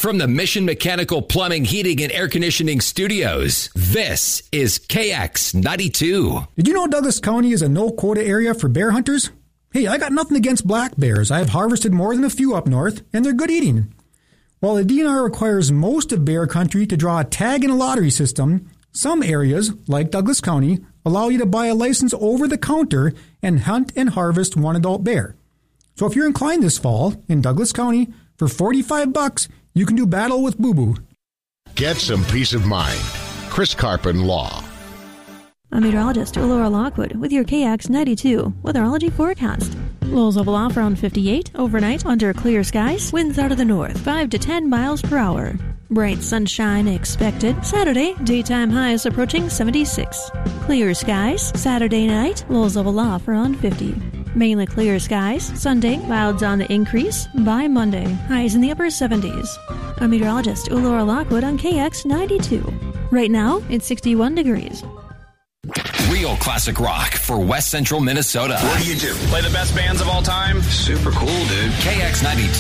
From the Mission Mechanical Plumbing, Heating, and Air Conditioning Studios, this is KX92. Did you know Douglas County is a no-quota area for bear hunters? Hey, I got nothing against black bears. I've harvested more than a few up north, and they're good eating. While the DNR requires most of bear country to draw a tag in a lottery system, some areas, like Douglas County, allow you to buy a license over the counter and hunt and harvest one adult bear. So if you're inclined this fall, in Douglas County, for $45, you can do battle with Boo Boo. Get some peace of mind. Chris Carpin Law. I'm meteorologist Laura Lockwood with your KX92 weatherology forecast. Lows level off around 58 overnight under clear skies. Winds out of the north 5 to 10 miles per hour. Bright sunshine expected. Saturday, daytime highs approaching 76. Clear skies. Saturday night, lows level off around 50. Mainly clear skies. Sunday, clouds on the increase. By Monday, highs in the upper 70s. I'm meteorologist Laura Lockwood on KX92. Right now, it's 61 degrees. Real classic rock for West Central Minnesota. What do you do? Play the best bands of all time? Super cool, dude. KX92.